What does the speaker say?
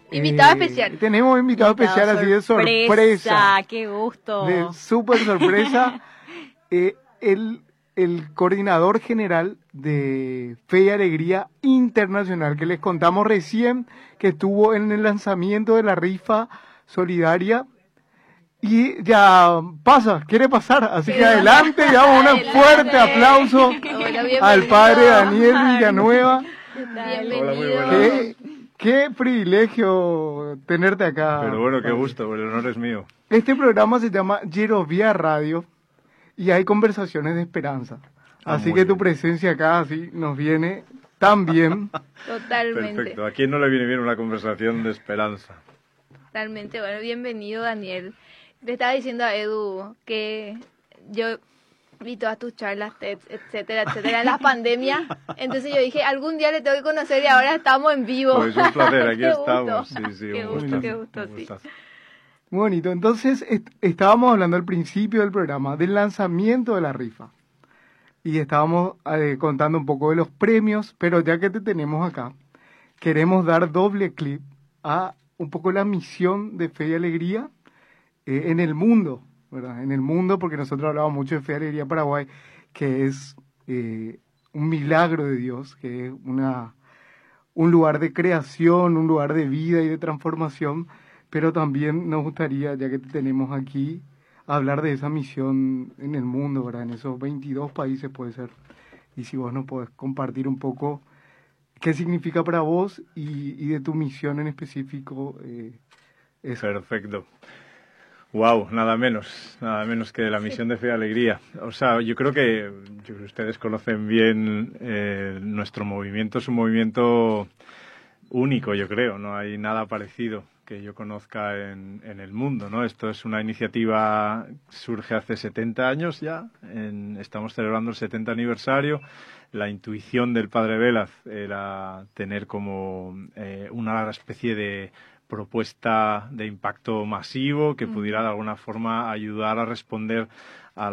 Invitado especial. Tenemos invitado especial así de sorpresa. ¡Qué gusto! De súper sorpresa. El coordinador general de Fe y Alegría Internacional, que les contamos recién que estuvo en el lanzamiento de la rifa solidaria. Y ya quiere pasar, así que adelante, damos un fuerte aplauso al padre Daniel Villanueva. Bienvenido. Qué privilegio tenerte acá. Pero bueno, qué gusto, el honor es mío. Este programa se llama Yerovia Radio y hay conversaciones de esperanza. Así que tu presencia acá así nos viene tan bien. Totalmente. Perfecto, ¿a quién no le viene bien una conversación de esperanza? Totalmente, bueno, bienvenido Daniel. Le estaba diciendo a Edu que yo vi todas tus charlas, TED, etcétera, etcétera, en la pandemia. Entonces yo dije, algún día le tengo que conocer y ahora estamos en vivo. Pues un placer, aquí Qué estamos. gusto. Sí, Qué gusto, sí. Muy bonito. Entonces, estábamos hablando al principio del programa del lanzamiento de la rifa. Y estábamos contando un poco de los premios, pero ya que te tenemos acá, queremos dar doble clic a un poco la misión de Fe y Alegría en el mundo, ¿verdad? En el mundo, porque nosotros hablamos mucho de Fe y Alegría Paraguay, que es un milagro de Dios, que es un lugar de creación, un lugar de vida y de transformación, pero también nos gustaría, ya que te tenemos aquí, hablar de esa misión en el mundo, ¿verdad? En esos 22 países puede ser. Y si vos nos podés compartir un poco qué significa para vos y de tu misión en específico. Eso. Perfecto. Wow, nada menos que la misión de Fe y Alegría. O sea, yo creo que ustedes conocen bien nuestro movimiento, es un movimiento único, yo creo, no hay nada parecido que yo conozca en el mundo, ¿no? Esto es una iniciativa, surge hace 70 años ya, estamos celebrando el 70 aniversario. La intuición del padre Velaz era tener como una especie de propuesta de impacto masivo que pudiera de alguna forma ayudar a responder